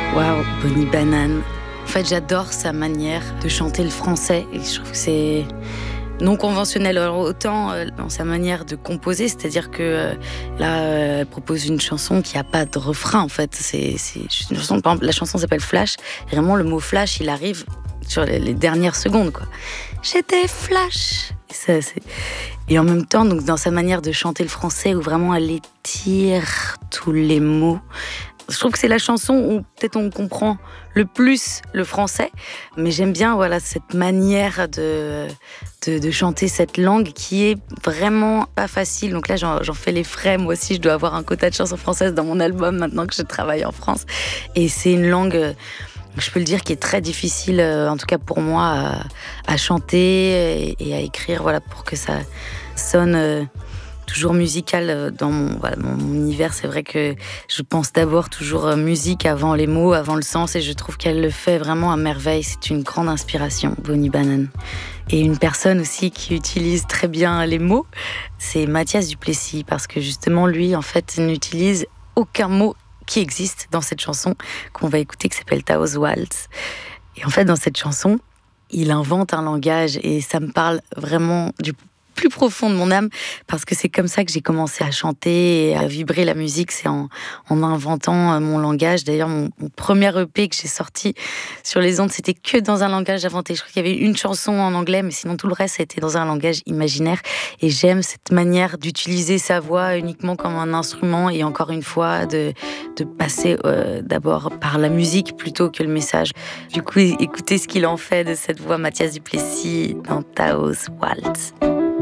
Waouh, Bonnie Banane. En fait, j'adore sa manière de chanter le français et je trouve que c'est non conventionnel. Alors, autant dans sa manière de composer, c'est-à-dire que là, elle propose une chanson qui n'a pas de refrain en fait. C'est une chanson, par exemple, la chanson s'appelle Flash. Et vraiment, le mot flash, il arrive sur les dernières secondes, quoi. J'étais flash. Et en même temps, donc, dans sa manière de chanter le français, où vraiment elle étire tous les mots. Je trouve que c'est la chanson où peut-être on comprend le plus le français, mais j'aime bien voilà cette manière de chanter cette langue qui est vraiment pas facile. Donc là, j'en fais les frais. Moi aussi, je dois avoir un quota de chansons françaises dans mon album maintenant que je travaille en France. Et c'est une langue, je peux le dire, qui est très difficile, en tout cas pour moi, à chanter et à écrire, voilà, pour que ça sonne toujours musical dans mon univers. C'est vrai que je pense d'abord toujours musique avant les mots, avant le sens, et je trouve qu'elle le fait vraiment à merveille. C'est une grande inspiration, Bonnie Banane. Et une personne aussi qui utilise très bien les mots, c'est Mathias Duplessis, parce que justement, lui, en fait, n'utilise aucun mot qui existe dans cette chanson qu'on va écouter, qui s'appelle Taos Waltz. Et en fait, dans cette chanson, il invente un langage, et ça me parle vraiment du plus profond de mon âme, parce que c'est comme ça que j'ai commencé à chanter et à vibrer la musique, c'est en inventant mon langage. D'ailleurs, mon premier EP que j'ai sorti sur les ondes, c'était que dans un langage inventé. Je crois qu'il y avait une chanson en anglais, mais sinon tout le reste, c'était dans un langage imaginaire. Et j'aime cette manière d'utiliser sa voix uniquement comme un instrument, et encore une fois, de passer d'abord par la musique plutôt que le message. Du coup, écoutez ce qu'il en fait de cette voix, Mathias Duplessis, dans Taos Waltz.